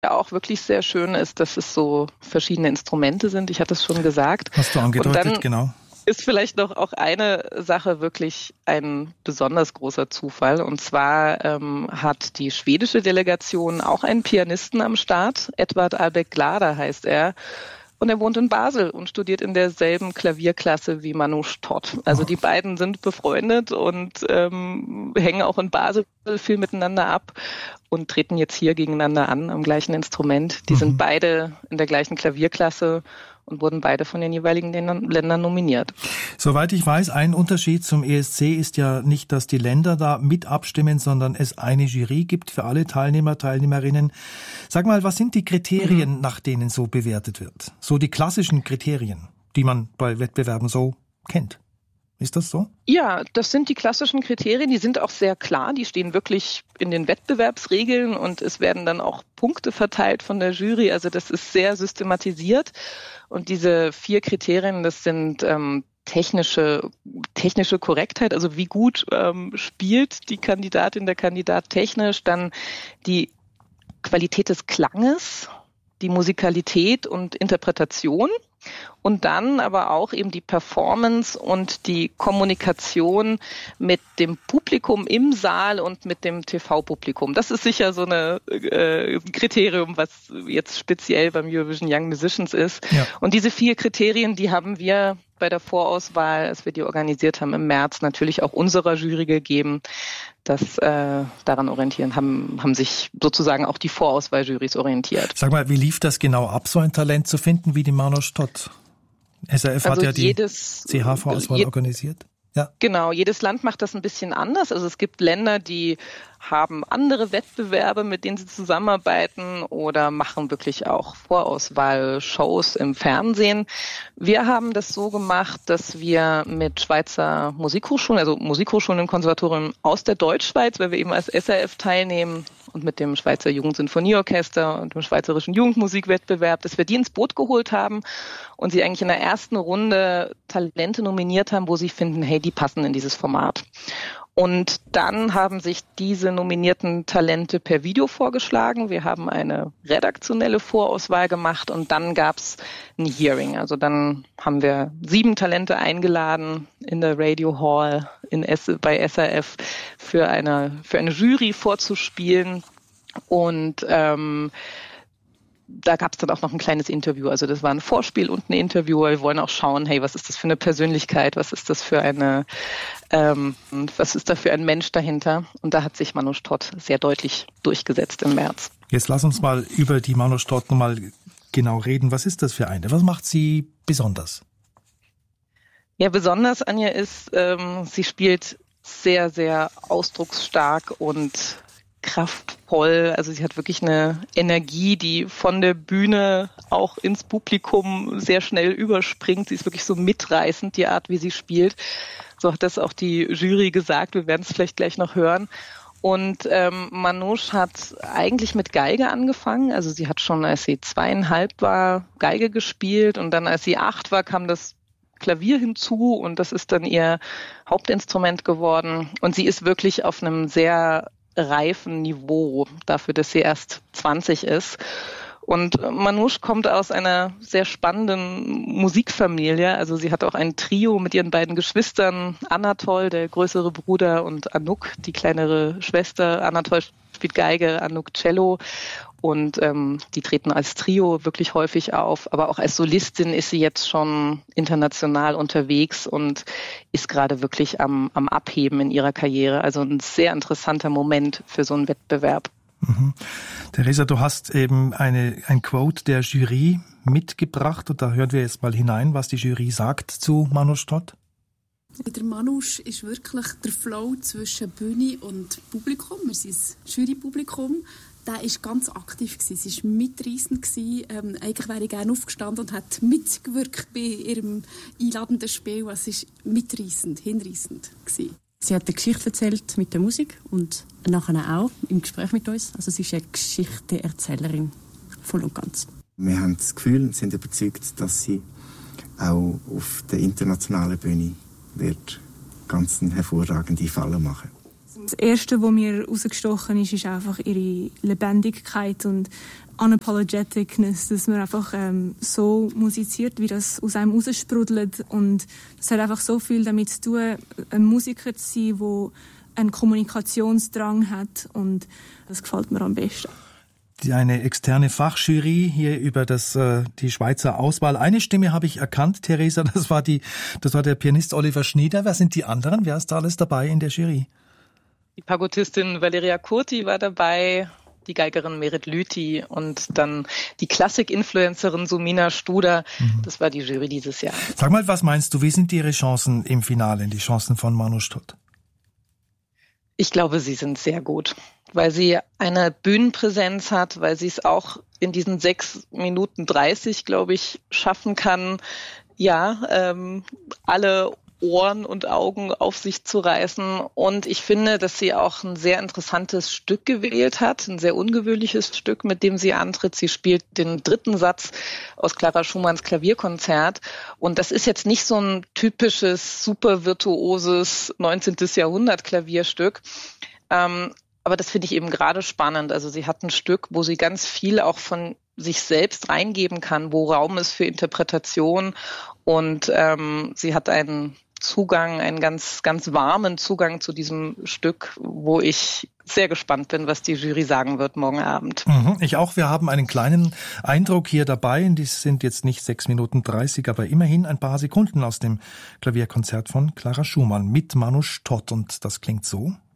auch wirklich sehr schön ist, dass es so verschiedene Instrumente sind. Ich hatte es schon gesagt. Hast du angedeutet, genau. Ist vielleicht noch auch eine Sache wirklich ein besonders großer Zufall. Und zwar hat die schwedische Delegation auch einen Pianisten am Start. Edvard Albeck-Glader heißt er. Und er wohnt in Basel und studiert in derselben Klavierklasse wie Manouche Todt. Also die beiden sind befreundet und hängen auch in Basel viel miteinander ab und treten jetzt hier gegeneinander an am gleichen Instrument. Die sind beide in der gleichen Klavierklasse und wurden beide von den jeweiligen Ländern nominiert. Soweit ich weiß, ein Unterschied zum ESC ist ja nicht, dass die Länder da mit abstimmen, sondern es eine Jury gibt für alle Teilnehmer, Teilnehmerinnen. Sag mal, was sind die Kriterien, nach denen so bewertet wird? So die klassischen Kriterien, die man bei Wettbewerben so kennt. Ist das so? Ja, das sind die klassischen Kriterien, die sind auch sehr klar, die stehen wirklich in den Wettbewerbsregeln und es werden dann auch Punkte verteilt von der Jury, also das ist sehr systematisiert und diese 4 Kriterien, das sind technische Korrektheit, also wie gut spielt die Kandidatin, der Kandidat technisch, dann die Qualität des Klanges, die Musikalität und Interpretation. Und dann aber auch eben die Performance und die Kommunikation mit dem Publikum im Saal und mit dem TV-Publikum. Das ist sicher so ein Kriterium, was jetzt speziell beim Eurovision Young Musicians ist. Ja. Und diese 4 Kriterien, die haben wir bei der Vorauswahl, als wir die organisiert haben im März, natürlich auch unserer Jury gegeben. Das daran orientieren, haben sich sozusagen auch die Vorauswahljurys orientiert. Sag mal, wie lief das genau ab, so ein Talent zu finden wie die Manouche Todt? SRF hat ja die CH-Vorauswahl organisiert. Ja. Genau, jedes Land macht das ein bisschen anders. Also es gibt Länder, die haben andere Wettbewerbe, mit denen sie zusammenarbeiten oder machen wirklich auch Vorauswahl-Shows im Fernsehen. Wir haben das so gemacht, dass wir mit Schweizer Musikhochschulen, also Musikhochschulen und Konservatorien aus der Deutschschweiz, weil wir eben als SRF teilnehmen und mit dem Schweizer Jugendsinfonieorchester und dem Schweizerischen Jugendmusikwettbewerb, dass wir die ins Boot geholt haben und sie eigentlich in der ersten Runde Talente nominiert haben, wo sie finden, hey, die passen in dieses Format. Und dann haben sich diese nominierten Talente per Video vorgeschlagen. Wir haben eine redaktionelle Vorauswahl gemacht und dann gab es ein Hearing. Also dann haben wir 7 Talente eingeladen in der Radio Hall bei SRF für eine Jury vorzuspielen. Und da gab es dann auch noch ein kleines Interview. Also das war ein Vorspiel und ein Interview. Wir wollen auch schauen, hey, was ist das für eine Persönlichkeit? Was ist das für was ist da für ein Mensch dahinter? Und da hat sich Manouche Todt sehr deutlich durchgesetzt im März. Jetzt lass uns mal über die Manouche Todt nochmal genau reden. Was ist das für eine? Was macht sie besonders? Ja, besonders, Anja, ist, sie spielt sehr, sehr ausdrucksstark und kraftvoll. Also sie hat wirklich eine Energie, die von der Bühne auch ins Publikum sehr schnell überspringt. Sie ist wirklich so mitreißend, die Art, wie sie spielt. So hat das auch die Jury gesagt. Wir werden es vielleicht gleich noch hören. Und Manouche hat eigentlich mit Geige angefangen. Also sie hat schon, als sie 2,5 war, Geige gespielt. Und dann, als sie 8 war, kam das Klavier hinzu. Und das ist dann ihr Hauptinstrument geworden. Und sie ist wirklich auf einem sehr reifen Niveau dafür, dass sie erst 20 ist. Und Manouche kommt aus einer sehr spannenden Musikfamilie. Also sie hat auch ein Trio mit ihren beiden Geschwistern, Anatol, der größere Bruder, und Anouk, die kleinere Schwester. Anatol spielt Geige, Anouk Cello. Und die treten als Trio wirklich häufig auf. Aber auch als Solistin ist sie jetzt schon international unterwegs und ist gerade wirklich am Abheben in ihrer Karriere. Also ein sehr interessanter Moment für so einen Wettbewerb. Mhm. Theresa, du hast eben ein Quote der Jury mitgebracht und da hören wir jetzt mal hinein, was die Jury sagt zu Manouche Todt. Der Manouche ist wirklich der Flow zwischen Bühne und Publikum. Wir sind ein Jurypublikum. Der war ganz aktiv. Sie war mitreissend. Eigentlich wäre ich gerne aufgestanden und hat mitgewirkt bei ihrem einladenden Spiel. Es war mitreissend, hinreissend. Sie hat eine Geschichte erzählt mit der Musik und nachher auch im Gespräch mit uns. Also sie ist eine Geschichtenerzählerin, voll und ganz. Wir haben das Gefühl, sind überzeugt, dass sie auch auf der internationalen Bühne wird ganz eine hervorragende Falle machen. Das Erste, was mir rausgestochen ist einfach ihre Lebendigkeit und Unapologeticness, dass man einfach so musiziert, wie das aus einem raussprudelt. Und das hat einfach so viel damit zu tun, ein Musiker zu sein, der einen Kommunikationsdrang hat. Und das gefällt mir am besten. Eine externe Fachjury hier über die Schweizer Auswahl. Eine Stimme habe ich erkannt, Theresa, das war der Pianist Oliver Schnieder. Wer sind die anderen? Wer ist da alles dabei in der Jury? Die Pagottistin Valeria Curti war dabei, die Geigerin Merit Lüthi und dann die Klassik-Influencerin Sumina Studer. Das war die Jury dieses Jahr. Sag mal, was meinst du, wie sind Ihre Chancen im Finale, die Chancen von Manouche Todt? Ich glaube, sie sind sehr gut, weil sie eine Bühnenpräsenz hat, weil sie es auch in diesen 6 Minuten 30, glaube ich, schaffen kann, alle Ohren und Augen auf sich zu reißen. Und ich finde, dass sie auch ein sehr interessantes Stück gewählt hat, ein sehr ungewöhnliches Stück, mit dem sie antritt. Sie spielt den 3. Satz aus Clara Schumanns Klavierkonzert. Und das ist jetzt nicht so ein typisches, super virtuoses 19. Jahrhundert Klavierstück. Aber das finde ich eben gerade spannend. Also sie hat ein Stück, wo sie ganz viel auch von sich selbst reingeben kann, wo Raum ist für Interpretation. Und sie hat einen ganz, ganz warmen Zugang zu diesem Stück, wo ich sehr gespannt bin, was die Jury sagen wird morgen Abend. Ich auch. Wir haben einen kleinen Eindruck hier dabei. Die sind jetzt nicht 6 Minuten 30, aber immerhin ein paar Sekunden aus dem Klavierkonzert von Clara Schumann mit Manouche Todt. Und das klingt so.